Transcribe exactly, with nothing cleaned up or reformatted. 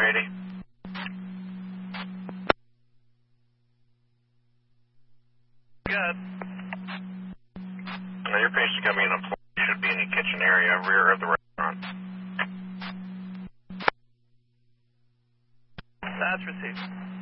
eighty. Good. Now your patient coming in a plane should be in the kitchen area, rear of the restaurant. That's received.